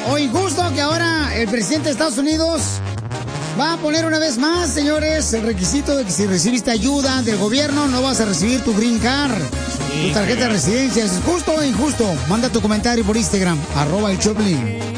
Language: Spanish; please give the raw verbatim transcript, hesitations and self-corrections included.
o injusto que ahora el presidente de Estados Unidos va a poner una vez más, señores, el requisito de que si recibiste ayuda del gobierno no vas a recibir tu green card, sí, tu tarjeta de residencia? ¿Es justo o injusto? Manda tu comentario por Instagram, arroba el Choplin.